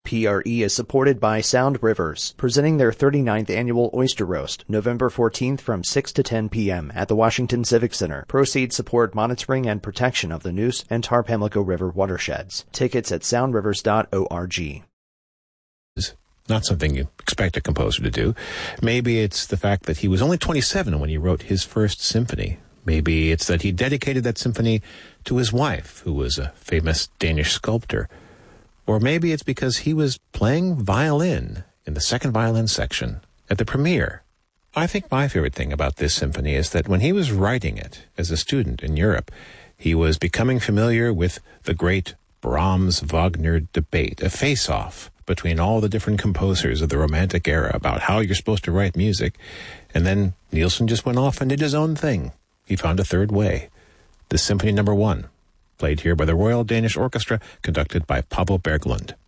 PRE is supported by Sound Rivers, presenting their 39th annual Oyster Roast, November 14th from 6 to 10 p.m. at the Washington Civic Center. Proceeds support monitoring and protection of the Neuse and Tar-Pamlico River watersheds. Tickets at soundrivers.org. Not something you expect a composer to do. Maybe it's the fact that he was only 27 when he wrote his first symphony. Maybe it's that he dedicated that symphony to his wife, who was a famous Danish sculptor. Or maybe it's because he was playing violin in the second violin section at the premiere. I think my favorite thing about this symphony is that when he was writing it as a student in Europe, he was becoming familiar with the great Brahms-Wagner debate, a face-off between all the different composers of the Romantic era about how you're supposed to write music. And then Nielsen just went off and did his own thing. He found a third way. This Symphony No. 1, played here by the Royal Danish Orchestra, conducted by Paavo Berglund.